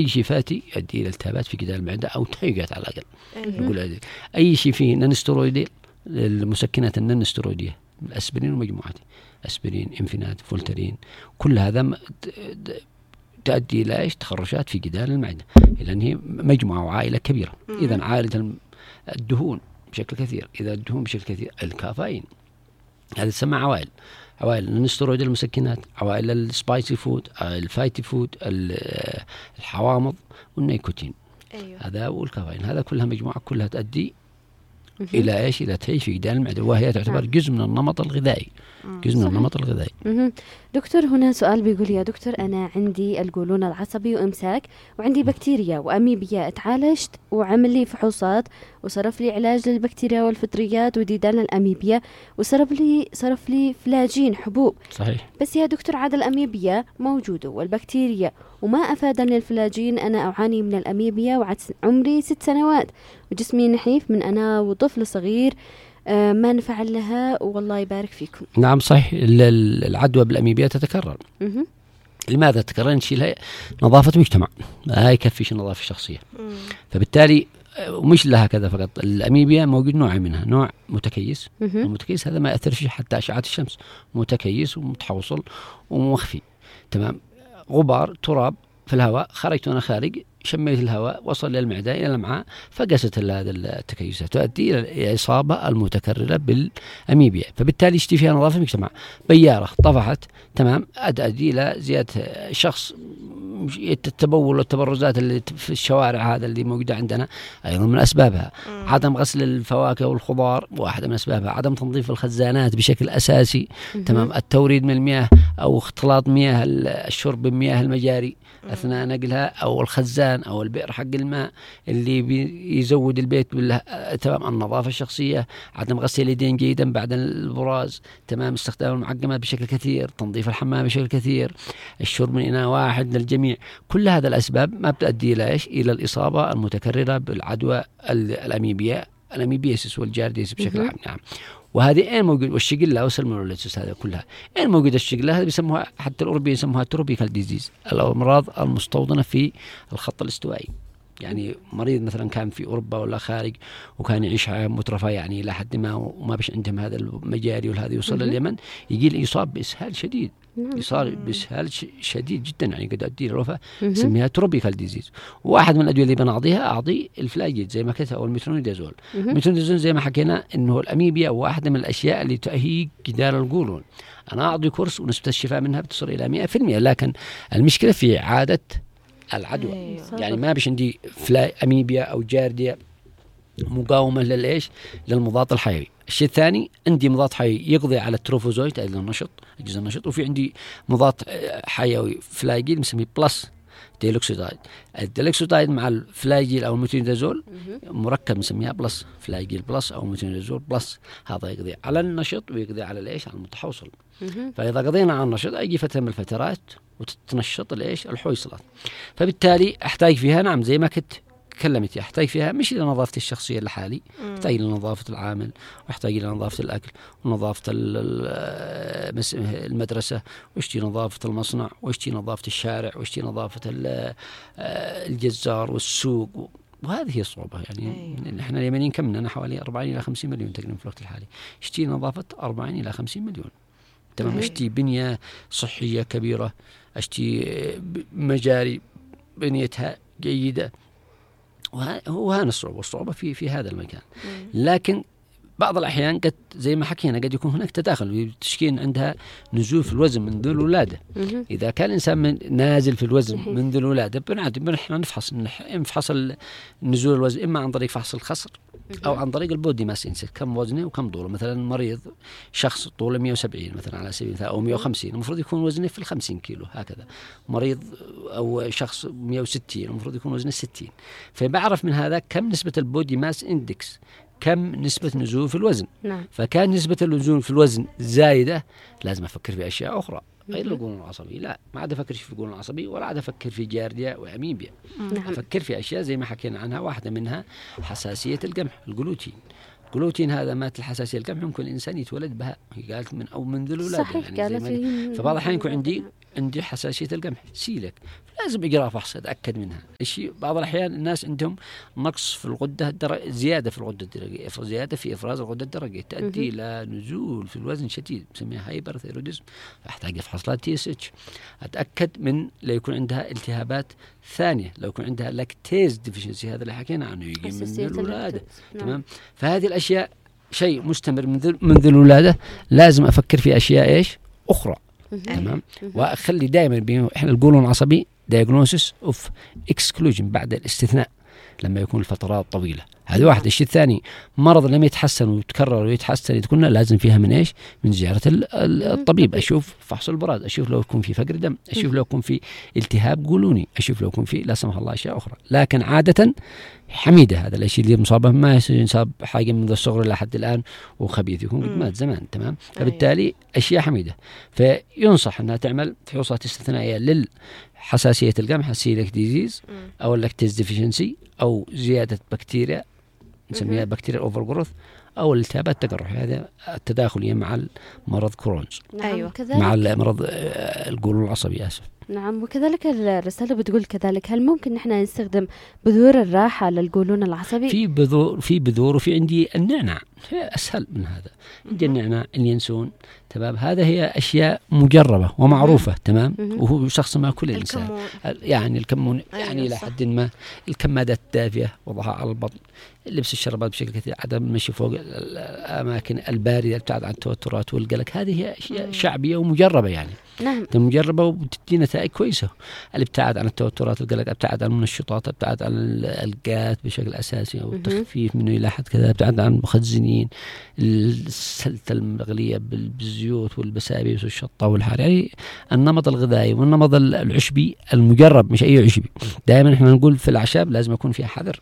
أي شيء فاتي يؤدي إلى التهابات في جدار المعدة أو تهيجات على الأقل. نقول أي شيء فيه نانسترويدي، المسكنات النانسترويدية، الأسبرين ومجموعته، أسبرين، إنفينات، فولترين، كل هذا تؤدي إلى إيش؟ تخرجات في جدار المعدة، لأن هي مجموعة وعائلة كبيرة. إذا عائلة الدهون بشكل كثير، إذا الدهون بشكل كثير، الكافيين، هذا تسمى عوائل. عوائل النسترويد المسكنات، عوائل السبايسي فود، الفايتي فود، الحوامض والنيكوتين. أيوه. هذا والكافيين، هذا كلها مجموعة كلها تؤدي إلى إيش؟ إلى تهيج في جدار المعدة، وهي تعتبر جزء من النمط الغذائي. جزء من النمط الغذائي. دكتور، هنا سؤال بيقول: يا دكتور، أنا عندي القولون العصبي وإمساك، وعندي بكتيريا وأميبيا، اتعالجت وعمل لي فحوصات وصرف لي علاج للبكتيريا والفطريات وديدان الأميبيا، صرف لي فلاجين حبوب. صحيح. بس يا دكتور، عاد الأميبيا موجودة والبكتيريا وما أفادني الفلاجين. أنا أعاني من الأميبيا وعد عمري 6 سنوات وجسمي نحيف من أنا وطفل صغير، ما نفع لها، والله يبارك فيكم. نعم صحيح، العدوى بالأميبيا تتكرر. لماذا تتكرر؟ نشيلها نظافة مجتمع، لا يكفيش النظافة الشخصية. فبالتالي ومش لها كذا فقط، الأميبيا موجود نوع منها، نوع متكيس. المتكيس هذا ما يأثر فيه حتى أشعة الشمس، متكيس ومتحوصل ومخفي. تمام. غبار، تراب في الهواء، خرجت وأنا خارج، شميت الهواء، وصل للمعدة إلى الأمعاء، فقست هذه التكيسات، تؤدي إلى الإصابة المتكررة بالأميبيا. فبالتالي يشتي فيها نظافة المجتمع. بيارة طفحت، تمام، أدي إلى زيادة شخص التبول والتبرزات اللي في الشوارع، هذا اللي موجودة عندنا أيضا من أسبابها. عدم غسل الفواكه والخضار واحدة من أسبابها. عدم تنظيف الخزانات بشكل أساسي. تمام. التوريد من المياه أو اختلاط مياه الشرب بمياه المجاري أثناء نقلها، أو الخزان أو البئر حق الماء اللي بيزود البيت تمام. النظافة الشخصية، عدم غسل اليدين جيدا بعد البراز. تمام. استخدام المعقمات بشكل كثير، تنظيف الحمام بشكل كثير، الشرب من إناء واحد للجميع. كل هذا الأسباب ما بتؤدي إلى إيش؟ إلى الإصابة المتكررة بالعدوى الأميبياسيس والجارديس بشكل عام. نعم. وهذه أين موجود؟ والشجلة والسلمونيلوسيس هذا كلها أين موجود؟ الشجلة هذه بيسموها حتى الأوروبيين يسموها تروبيكال ديزيز، الأمراض المستوطنة في الخط الاستوائي. يعني مريض مثلا كان في أوروبا ولا خارج وكان يعيش حياة مترفة يعني إلى حد ما، وما بيش عندهم هذا المجاري وهذا، يوصل لليمن يجي يصاب بإسهال شديد، يصار بإسهال شديد جدا، يعني قد أدي الوفاة. سميها تروبيكال ديزيز. وواحد من الأدوية اللي بنعطيها أعطي الفلاجيد زي ما كتب، أو الميترونيدازول. الميترونيدازول زي ما حكينا إنه الأميبيا واحدة من الأشياء اللي تهيج جدار القولون. أنا أعطي كورس ونسبة الشفاء منها بتصل إلى 100%، لكن المشكلة في عادة العدوى. يعني ما بيش عندي أميبيا أو جارديا مقاومة للإيش؟ للمضاد الحيوي. الشيء الثاني، عندي مضاد حيوي يقضي على التروفوزويد النشط، الجزء النشط، وفي عندي مضاد حيوي فلاجيل مسميه بلس ديلوكسيدايد. الديلوكسيدايد مع الفلاجيل أو الميترونيدازول مركب مسميها بلس فلاجيل بلس أو ميترونيدازول بلس. هذا يقضي على النشط ويقضي على الإيش؟ على المتحوصل. فإذا قضينا على النشط أي فترة من الفترات وتتنشط الإيش؟ الحويصلات. فبالتالي أحتاج فيها، نعم زي ما كنت تكلمت، أحتاج فيها مش إلى نظافة الشخصية لحالي، أحتاج إلى نظافة العامل، وأحتاج إلى نظافة الأكل، ونظافة المدرسة، واشتي نظافة المصنع، واشتي نظافة الشارع، واشتي نظافة الجزار والسوق. وهذه هي الصعوبة. يعني نحن اليمنيين كم لنا؟ حوالي 40 إلى 50 مليون تقريبا في الوقت الحالي. اشتي نظافة 40 إلى 50 مليون. تمام. اشتي بنية صحية كبيرة، اشتي مجاري بنيتها جيدة. وهذا الصعوبة في هذا المكان. لكن بعض الأحيان قد زي ما حكينا قد يكون هناك تداخل، تشكين عندها نزول في الوزن منذ الولادة. إذا كان الإنسان نازل في الوزن منذ الولادة، نحن نفحص نزول الوزن إما عن طريق فحص الخصر أو عن طريق البودي ماس إندكس، كم وزنه وكم طوله. مثلا مريض شخص طوله 170 مثلا على سبيل المثال، أو 150، المفروض يكون وزنه في 50 كيلو هكذا. مريض أو شخص 160 المفروض يكون وزنه 60. فبعرف من هذا كم نسبة البودي ماس إندكس، كم نسبة نزول في الوزن. فكان نسبة النزول في الوزن زايدة، لازم أفكر في أشياء أخرى غير القولون العصبي. لا، ما عاد أفكر في القولون العصبي، ولا عاد أفكر في جارديا وأميبيا. أفكر في أشياء زي ما حكينا عنها، واحدة منها حساسية القمح، الجلوتين. الجلوتين هذا مات الحساسية القمح، ممكن الإنسان يتولد بها، قالت منذ الولادة. صحيح. يعني فبعض الأحيان يكون عندي عندي حساسية القمح سيلك، لازم إجراء فحص أتأكد منها. الشيء بعض الأحيان الناس عندهم نقص في الغدة زيادة في الغدة الدرقية، زيادة في إفراز الغدة الدرقية تؤدي إلى نزول في الوزن شديد نسميها هايبرثيروديزم، أحتاج أفحص لها TSH. أتأكد من لا يكون عندها التهابات ثانية، لو يكون عندها لاكتيز ديفيشنسي، هذا اللي حكينا عنه يجي من الولادة. تمام. فهذه الأشياء شيء مستمر منذ الولادة، لازم أفكر في أشياء إيش أخرى. تمام. وأخلي دائما إحنا القولون العصبي diagnosis of exclusion بعد الاستثناء لما يكون الفترات طويلة. هذا واحد. الشيء الثاني مرض لم يتحسن ويتكرر ويتحسن تكون لازم فيها من إيش؟ من زيارة الطبيب، أشوف فحص البراز، أشوف لو يكون في فقر دم، أشوف لو يكون في التهاب قولوني، أشوف لو يكون في لا سمح الله أشياء أخرى. لكن عادة حميدة هذا الشيء اللي مصابه ما ينصاب حاجة من الصغر إلى حد الآن وخبيث يكون قد مات زمان. تمام. فبالتالي أشياء حميدة، فينصح أنها تعمل فحوصات استثنائية للحساسية القمح السيليك ديزيز أو اللاكتيز ديفيشنسي أو زيادة بكتيريا نسميها بكتيريا أوفر جروث أو الالتهابات التقرحية، هذا التداخلية مع مرض كرونز. أيوة. مع مرض القولون العصبي آسف. نعم. وكذلك الرسالة بتقول كذلك هل ممكن نحن نستخدم بذور الراحة للقولون العصبي؟ في بذور وفي عندي النعناع أسهل من هذا. عندي النعناع، اليانسون. تمام. هذا هي أشياء مجربة ومعروفة. تمام. وهو شخص ما كل الإنسان يعني الكمون يعني إلى حد ما الكمادات الدافية وضعها على البطن، لبس الشربات بشكل كثير، عدم المشي فوق الأماكن الباردة، ابتعد عن التوترات والقلق، هذه هي أشياء شعبية ومجربة يعني. نعم. مجربة وبتدي نتائج كويسة. الابتعاد عن التوترات والقلق، ابتعاد عن المنشطات، ابتعاد عن الغاز بشكل أساسي أو التخفيف منه إلى حد كذا، ابتعاد عن المخزنين، السلطة المغلية بالزيوت والبسابيس والشطة والحار، يعني النمط الغذائي والنمط العشبي المجرب، مش أي عشبي. دائما احنا نقول في الأعشاب لازم يكون فيها حذر،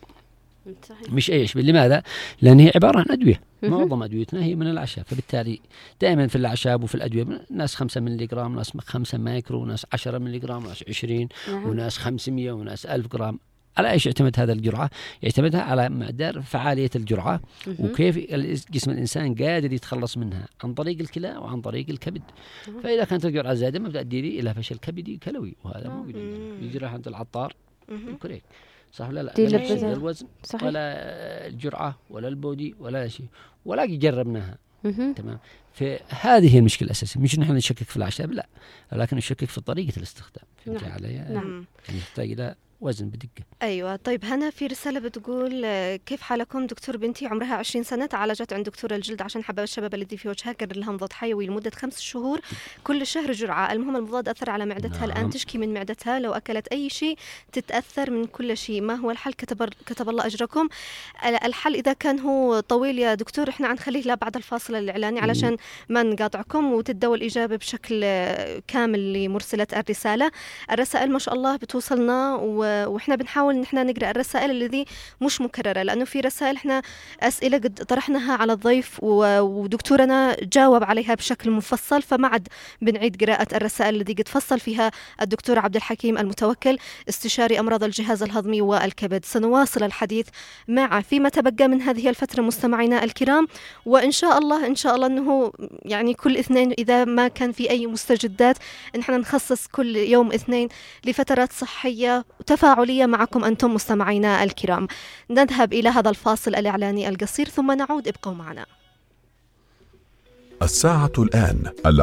مش أي عشب. لماذا؟ لأن هي عبارة عن أدوية، معظم أدويتنا هي من الأعشاب. فبالتالي دائما في الأعشاب وفي الأدوية ناس 5 ملغ، ناس 5 مايكرو، ناس 10 ملغ، ناس 20 وناس 500 وناس 1000 جرام. على ايش يعتمد هذا الجرعة؟ يعتمدها على مقدار فعالية الجرعة وكيف جسم الإنسان قادر يتخلص منها عن طريق الكلى وعن طريق الكبد. فإذا كانت الجرعة زادة ما بتؤدي إلى فشل كبدي كلوي، وهذا موجود يجي راح عند العطار كوريك صح ولا لا؟ لا الوزن صحيح. ولا الجرعة ولا البودي ولا شيء، ولا جربناها. تمام. فهذه هي المشكلة الأساسية، مش نحن نشكك في الأعشاب لا، ولكن نشكك في طريقة الاستخدام. فهمت علي؟ نعم. نحتاج إلى وزن بدقة. أيوة. طيب هنا في رسالة بتقول كيف حالكم دكتور؟ بنتي عمرها 20 سنة تعالجت عند دكتور الجلد عشان حباب الشباب الذي في وجهها، قرر لها مضاد حيوي لمدة 5 شهور كل شهر جرعة. المهم المضاد أثر على معدتها. الآن تشكي من معدتها، لو أكلت أي شيء تتأثر من كل شيء. ما هو الحل؟ كتب الله أجركم. الحل إذا كان هو طويل يا دكتور احنا عنخليه لا بعد الفاصل الإعلاني علشان ما نقاطعكم وتدوا الإجابة بشكل كامل لمرسلة الرسالة. الرسائل ما شاء الله بتوصلنا وإحنا بنحاول إن إحنا نقرأ الرسائل الذي مش مكررة، لأنه في رسائل إحنا أسئلة قد طرحناها على الضيف ودكتورنا جاوب عليها بشكل مفصل، فما عاد بنعيد قراءة الرسائل التي قد فصل فيها الدكتور عبد الحكيم المتوكل استشاري أمراض الجهاز الهضمي والكبد. سنواصل الحديث معه فيما تبقى من هذه الفترة مستمعينا الكرام، وإن شاء الله أنه يعني كل اثنين إذا ما كان في أي مستجدات نحن نخصص كل يوم اثنين لفترات صحية تفاعلية معكم أنتم مستمعينا الكرام. نذهب إلى هذا الفاصل الإعلاني القصير ثم نعود. ابقوا معنا. الساعة الآن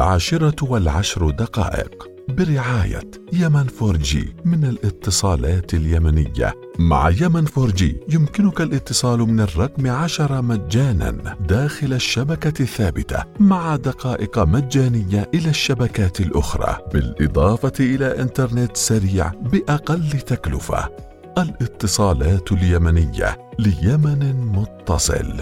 10:10 برعاية يمن 4G من الاتصالات اليمنية. مع يمن 4G يمكنك الاتصال من الرقم 10 مجانا داخل الشبكة الثابتة مع دقائق مجانية إلى الشبكات الأخرى، بالإضافة إلى إنترنت سريع بأقل تكلفة. الاتصالات اليمنية ليمن متصل.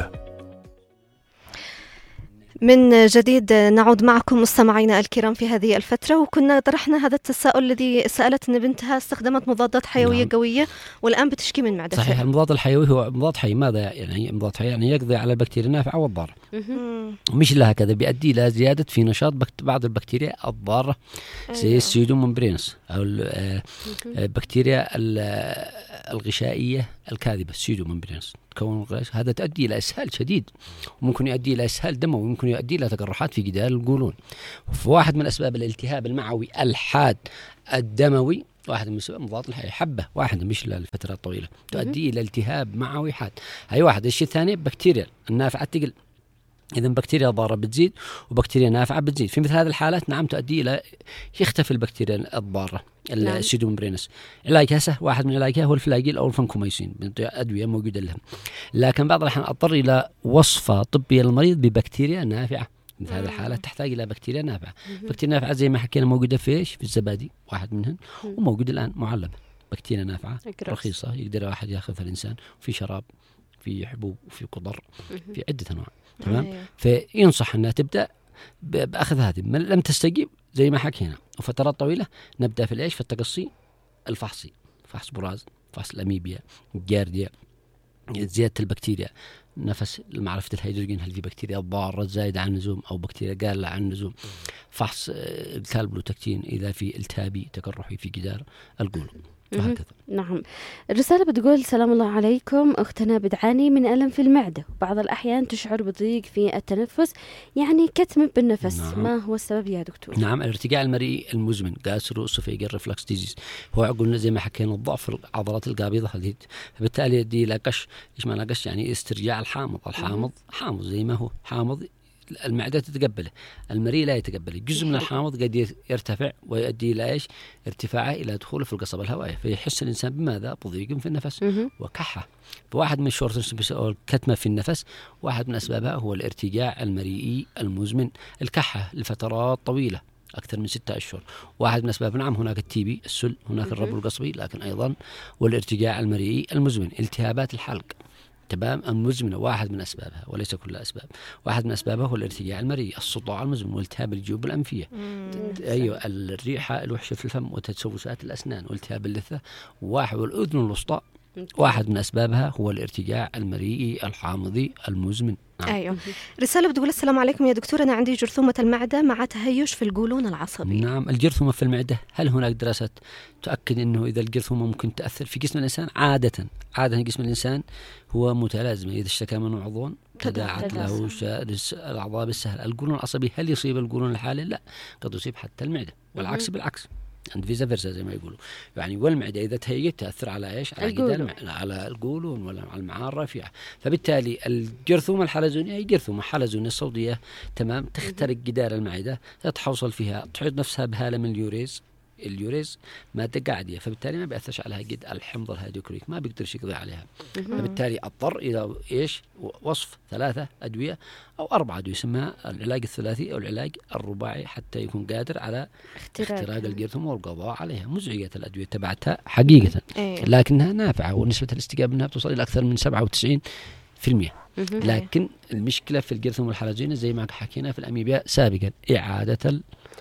من جديد نعود معكم مستمعينا الكرام في هذه الفترة، وكنا طرحنا هذا التساؤل الذي سألت أن بنتها استخدمت مضادات حيوية قوية والآن بتشكي من معدتها. صحيح. المضاد الحيوي هو مضاد حي. ماذا يعني مضاد حي؟ يعني يقضي على البكتيريا النافعة والضارة، مش لها كذا بيؤدي إلى زيادة في نشاط بعض البكتيريا الضارة زي السيودومونبرينس أو البكتيريا الغشائية الكاذبة السيدو ممبرينس تكون الغشاء، هذا تؤدي إلى إسهال شديد، وممكن يؤدي إلى إسهال دموي، وممكن يؤدي إلى تقرحات في جدار القولون. فواحد من أسباب الالتهاب المعوي الحاد الدموي، واحد من أسباب مضاد الحيوي، حبة واحدة مش للفترة الطويلة تؤدي إلى التهاب معوي حاد. هاي واحد. الشيء الثاني بكتيريا النافعة تقل، إذا بكتيريا ضارة بتزيد وبكتيريا نافعة بتزيد. في مثل هذه الحالات نعم تؤدي إلى يختفي البكتيريا الضارة السيدومبرينس. علاجها سهل، واحد من علاجها هو الفلاجيل أو الفانكوميسين، أدوية موجودة لهم. لكن بعض الأحيان أضطر إلى وصفة طبية للمريض ببكتيريا نافعة. مثل هذه الحالة تحتاج إلى بكتيريا نافعة. بكتيريا نافعة زي ما حكينا موجودة في الزبادي واحد منهم، وموجود الآن معلبة بكتيريا نافعة رخيصة يقدر واحد يأخذها الإنسان، في شراب، في حبوب، وفي قدر، في عدة أنواع. تمام. فينصح أنها تبدأ بأخذ هذه. لم تستجيب زي ما حكينا وفترات طويلة نبدأ في الإيش، في التقصي الفحصي، فحص براز، فحص الأميبيا، الجارديا، زيادة البكتيريا، نفس معرفة الهيدروجين، هل في بكتيريا ضارة زايدة عن اللزوم أو بكتيريا قالة عن اللزوم، فحص الكالبلوتكتين إذا في التهابي تقرحي في جدار القولون. نعم. الرسالة بتقول: السلام الله عليكم، أختنا بتعاني من ألم في المعدة، وبعض الأحيان تشعر بضيق في التنفس، يعني كتم بالنفس. نعم. ما هو السبب يا دكتور؟ نعم، الارتجاع المريء المزمن جاستروسوفيجيال ريفلكس ديزيز، هو قلنا زي ما حكينا الضعف في العضلات القابضة هذه، فبالتالي يؤدي إلى قش. إيش معنى قش؟ يعني استرجاع الحامض. حامض زي ما هو حامض المعدة تتقبله، المريء لا يتقبله. جزء من الحامض قد يرتفع ويؤدي إلى إيش؟ ارتفاعه إلى دخوله في القصبة الهوائية، فيحس الإنسان بماذا؟ بضيق في النفس وكحة. فواحد من الشورتنس أو الكتمة في النفس، واحد من أسبابها هو الارتجاع المريئي المزمن، الكحة لفترات طويلة أكثر من 6 أشهر. واحد من أسباب نعم هناك التيبي السل، هناك الربو القصبي، لكن أيضا والارتجاع المريئي المزمن، التهابات الحلق تمام المزمنة واحد من أسبابها وليس كل أسباب. واحد من أسبابها هو الارتجاع المريء، الصداع المزمن، والتهاب الجيوب الأنفية، أيوة الريحة الوحشة في الفم، وتسوسات الأسنان، والتهاب اللثة، والأذن الوسطى. واحد من أسبابها هو الارتجاع المريئي الحامضي المزمن. أيوة. رسالة بتقول: السلام عليكم يا دكتور، أنا عندي جرثومة المعدة مع تهيج في القولون العصبي. نعم، الجرثومة في المعدة، هل هناك دراسات تؤكد أنه إذا الجرثومة ممكن تأثر في جسم الإنسان؟ عادة جسم الإنسان هو متلازم، إذا اشتكى منه عضو تداعت له الأعضاء بالسهل. القولون العصبي هل يصيب القولون الحالي؟ لا، قد يصيب حتى المعدة، والعكس بالعكس، عند فيزا فيرسا زي ما يقولوا يعني. والمعدة إذا تهيجت تأثر على إيش؟ على القولون ولا على المعار الرفيعة. فبالتالي الجرثومة الحلزونية هي جرثومة حلزونية صودية تمام، تخترق جدار المعدة، تتحوصل فيها، تحيط نفسها بهالة من اليوريز مادة قاعدية، فبالتالي ما بيأثرش عليها قد الحمض الهيدروكلوريك، ما بيقدرش يقضي عليها. فبالتالي اضطر إلى إيش؟ وصف 3 أدوية أو 4 أدوية، يسمى العلاج الثلاثي أو العلاج الرباعي، حتى يكون قادر على اختراق الجرثومة والقضاء عليها. مزعجة الأدوية تبعتها حقيقة، لكنها نافعة، ونسبة الاستجابة منها توصل إلى أكثر من 97%. لكن المشكلة في الجرثومة الحلزونية زي ما حكينا في الأميبيا سابقا، إعادة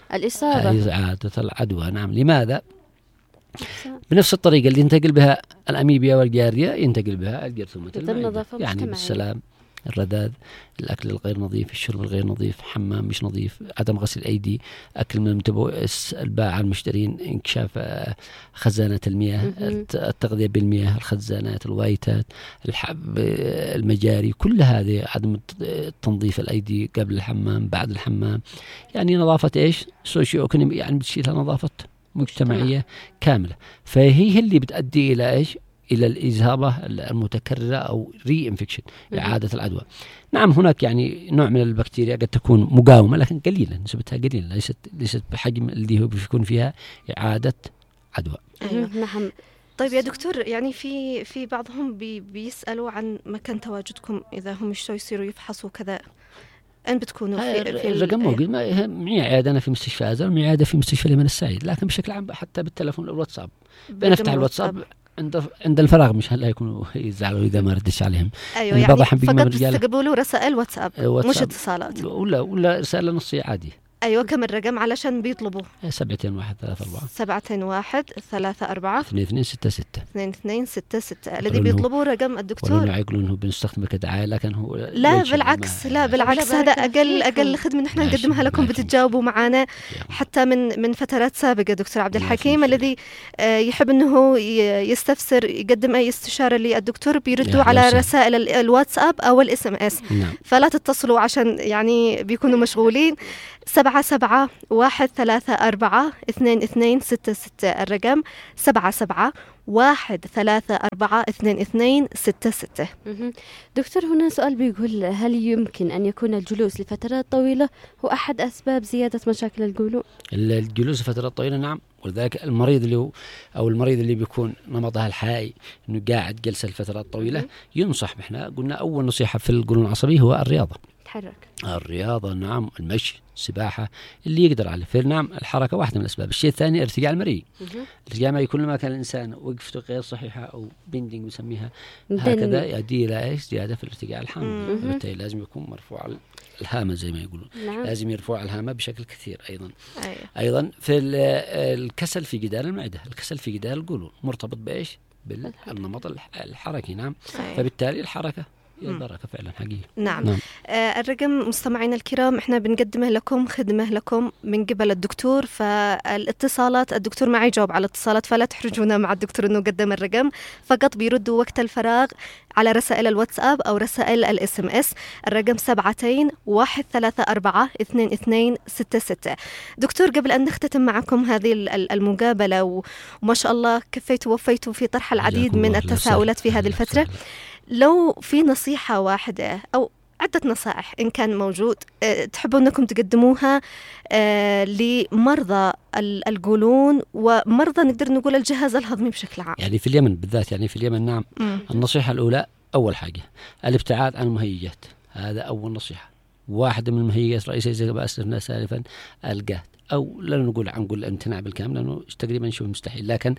العدوى. نعم. لماذا؟ بنفس الطريقة اللي ينتقل بها الأميبيا والجارديا ينتقل بها الجرثومة المعدة، يعني بالسلام، الرذاذ، الأكل الغير نظيف، الشرب الغير نظيف، حمام مش نظيف، عدم غسل الأيدي، أكل من المتبوئس، الباعة المشترين، انكشاف خزانات المياه، التغذية بالمياه، الخزانات، الوايتات، المجاري، كل هذه، عدم تنظيف الأيدي قبل الحمام، بعد الحمام، يعني نظافة إيش؟ سوشيو إيكونومي، يعني بتشيلها نظافة مجتمعية كاملة. فهي اللي بتؤدي إلى إيش؟ إلى الإصابة المتكررة أو ري انفكشن، إعادة العدوى. نعم، هناك يعني نوع من البكتيريا قد تكون مقاومة، لكن قليلة، نسبتها قليلة، ليست بحجم اللي هو بيكون فيها إعادة عدوى. نعم. طيب يا دكتور، يعني في بعضهم بيسألوا عن مكان تواجدكم، إذا هم يصيروا يفحصوا كذا، أن بتكونوا في الرقم موجود. معي عيادة أنا في مستشفى أزل، ومعي عيادة في مستشفى اليمن السعيد، لكن بشكل عام حتى بالتلفون الواتساب بنفتح الواتساب عند الفراغ، مش هلا يكونوا يزعلوا إذا ما ردش عليهم. أيوة، يعني فقط تستقبلوا رسائل واتساب مش اتصالات، ولا رسالة نصية عادية. أيوة كم الرقم علشان بيطلبوا؟ 7134 7134 2266 2266 الذي بيطلبوا رقم الدكتور. ولا يقولون هو بنستخدمه كدعاية، لكن هو لا بالعكس، لا بالعكس، هذا أقل خدمة نحن نقدمها لكم. بتتجاوبوا معنا حتى من فترات سابقة دكتور عبد الحكيم. الذي يحب أنه يستفسر يقدم أي استشارة للدكتور بيردوا على رسائل الواتساب أو الSMS. فلا تتصلوا عشان يعني بيكونوا مشغولين. 77-134-2266 الرقم 77-134-2266. دكتور هنا سؤال بيقول هل يمكن أن يكون الجلوس لفترات طويلة هو أحد أسباب زيادة مشاكل القولون؟ الجلوس لفترات طويلة نعم، ولذلك المريض اللي بيكون نمطها الحيوي انه قاعد جلسة لفترات طويلة ينصح. احنا قلنا اول نصيحة في القولون العصبي هو الرياضة. الرياضة نعم، المشي، السباحة اللي يقدر عليه. نعم الحركة واحدة من الأسباب. الشيء الثاني ارتجاع المريء. ارتجاع المريء كل ما كان الإنسان وقفته غير صحيحة أو بيندينج نسميها هكذا يؤدي إلى زيادة في الارتجاع الحامل. بالتالي لازم يكون مرفوع الهامة زي ما يقولون. لازم يرفع الهامة بشكل كثير. أيضا في الكسل في جدار المعدة، الكسل في جدار القولون مرتبط بإيش؟ بالنمط الحركي. نعم. فبالتالي الحركة بركة فعلا حقيقي. نعم. الرقم مستمعينا الكرام احنا بنقدمه لكم خدمة لكم من قبل الدكتور. فالاتصالات الدكتور ما يجاوب على الاتصالات، فلا تحرجونا مع الدكتور انه قدم الرقم، فقط بيردوا وقت الفراغ على رسائل الواتساب او رسائل الSMS. الرقم 77-134-2266. دكتور قبل ان نختتم معكم هذه المقابلة وما شاء الله كفيتوا ووفيتوا في طرح العديد من التساؤلات في هذه الفترة، لو في نصيحة واحدة أو عدة نصائح إن كان موجود تحبوا أنكم تقدموها لمرضى القولون ومرضى نقدر نقول الجهاز الهضمي بشكل عام، يعني في اليمن بالذات، يعني في اليمن نعم. النصيحة الأولى أول حاجة الابتعاد عن المهيجات. هذا أول نصيحة. واحدة من المهيجات الرئيسية زي ما أسلفنا سالفا القهد، أو لا نقول الامتناع بالكامل لأنه تقريبا شبه مستحيل، لكن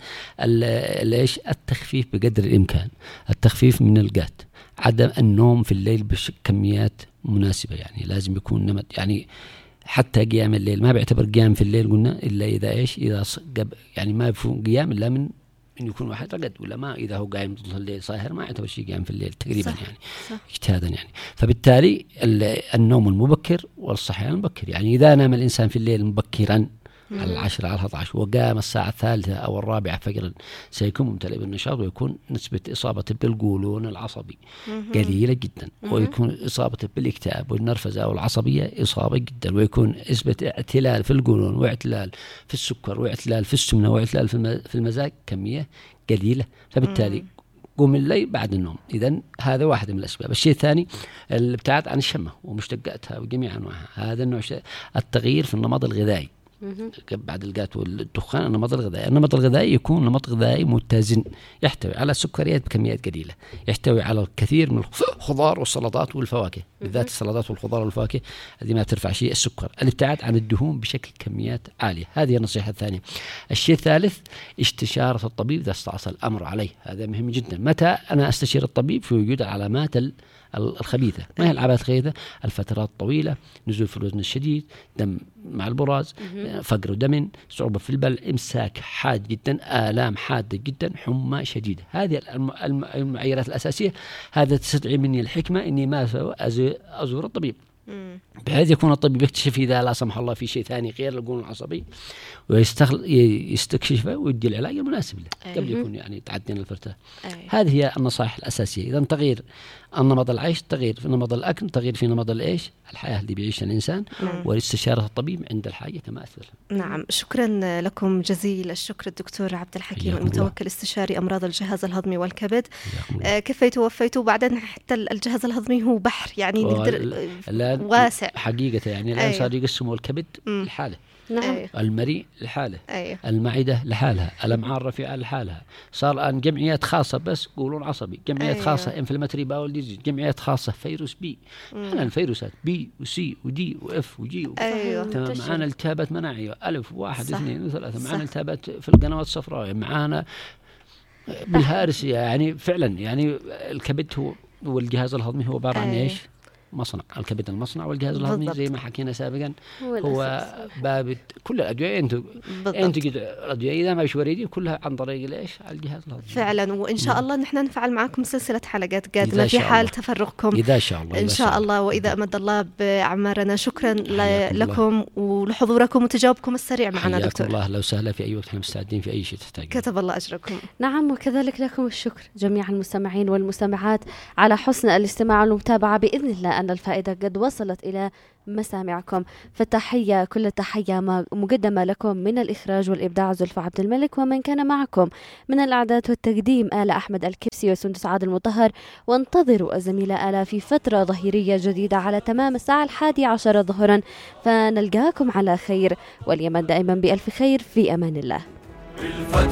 ليش التخفيف بقدر الإمكان، التخفيف من القهد، عدم النوم في الليل بكميات مناسبة. يعني لازم يكون نمط، يعني حتى قيام الليل ما بيعتبر قيام في الليل قلنا إلا إذا إذا يعني ما يكون قيام إلا من يكون واحد رقد ولا ما. إذا هو قايم طول الليل صاهر ما يعتبر شيء قيام في الليل تقريبا. صح. يعني اجتهادا يعني. فبالتالي النوم المبكر والصحيان المبكر، يعني إذا نام الإنسان في الليل مبكرا على 10 على 11 وقام الساعة 3 أو 4 فجرا سيكون ممتلئ بالنشاط، ويكون نسبة إصابته بالقولون العصبي قليلة جدا، ويكون إصابته بالاكتئاب والنرفزة والعصبية إصابة جدا، ويكون نسبة اعتلال في القولون واعتلال في السكر واعتلال في السمنة واعتلال في المزاج كمية قليلة. فبالتالي قوم الليل بعد النوم. إذن هذا واحد من الأسباب. الشيء الثاني الابتعاد عن الشمة ومشتقاتها وجميع أنواعها. هذا النوع التغيير في النمط الغذائي بعد القات والدخان. النمط الغذائي يكون نمط غذائي متزن، يحتوي على السكريات بكميات قليلة، يحتوي على الكثير من الخضار والسلطات والفواكه، بالذات السلطات والخضار والفواكه هذه ما ترفع شيء السكر. الابتعاد عن الدهون بشكل كميات عالية، هذه النصيحة الثانية. الشيء الثالث استشارة الطبيب إذا استعصى الأمر عليه. هذا مهم جدا. متى أنا أستشير الطبيب؟ في وجود العلامات الخبيثة. ما هي العلامات الخبيثة؟ الفترات الطويلة، نزول في الوزن الشديد، دم مع البراز، فقر دم، صعوبة في البلع، إمساك حاد جدا، آلام حادة جدا، حمى شديدة. هذه المعاييرات الأساسية. هذا تستدعي مني الحكمة إني ما أزور الطبيب، بحيث يكون الطبيب يكتشف إذا لا سمح الله في شيء ثاني غير القولون العصبي ويستكشفه ويدي العلاج المناسب له قبل يكون يعني تعدينا الفرتة. هذه هي النصائح الأساسية. إذا تغيير النمط العيش، تغيير في نمط الأكل، تغيير في نمط الحياة اللي بيعيشها الإنسان، والاستشارة الطبيب عند الحاجة كما أسفل. نعم. شكرا لكم جزيل الشكر الدكتور عبد الحكيم المتوكل استشاري أمراض الجهاز الهضمي والكبد. كفيتوا ووفيتوا. وبعدين حتى الجهاز الهضمي هو بحر يعني نقدر واسع حقيقة. يعني الآن صار يقسموا الكبد لحاله، نعم. المريء لحاله، المعدة لحالها، الأمعاء الرفيعة لحالها. صار الآن جمعيات خاصة بس قولون عصبي، جمعيات خاصة انفلاماتوري باول ديزيز، جمعيات خاصة فيروس بي. معنا الفيروسات بي وسي ودي وإف وجي تمام. معنا التهابات مناعية 1 1 2 و3. معنا التهابات في القنوات الصفراء، معنا بالهارسية. يعني فعلا يعني الكبد هو والجهاز الهضمي هو عبارة عن إيش؟ مصنع الكبد، المصنع والجهاز الهضمي زي ما حكينا سابقا هو باب كل الأدوية ينتج الأدوية إذا ما وريدي كلها عن طريق ليش على الجهاز الهضمي فعلا. وإن شاء الله نحن نفعل معكم سلسلة حلقات قادمة في حال تفرغكم إذا شاء الله إن شاء الله وإذا أمد الله بأعمارنا. شكرا لكم ولحضوركم وتجاوبكم السريع معنا دكتور. الله لو سهلة في أي وقت احنا مستعدين في أي شيء تحتاجون. كتب الله أجركم. نعم وكذلك لكم الشكر جميع المستمعين والمستمعات على حسن الاستماع والمتابعة. بإذن الله أن الفائدة قد وصلت إلى مسامعكم. فالتحية كل التحية مقدمة لكم من الإخراج والإبداع زلفى عبد الملك، ومن كان معكم من الإعداد والتقديم آلاء أحمد الكبسي وسندس عادل المطهر. وانتظروا الزميلة آلاء في فترة ظهيرية جديدة على تمام الساعة 11 ظهرا، فنلقاكم على خير واليمن دائما بألف خير. في أمان الله.